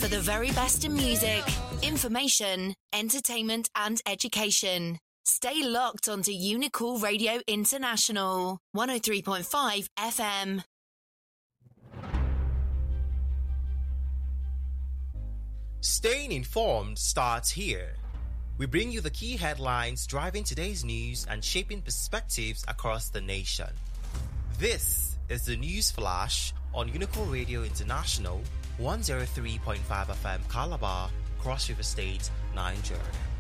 for the very best in music, information, entertainment and education. Stay locked onto Unicool Radio International, 103.5 FM. Staying informed starts here. We bring you the key headlines driving today's news and shaping perspectives across the nation. This is the News Flash on Unicool Radio International, 103.5 FM Calabar, Cross River State, Nigeria.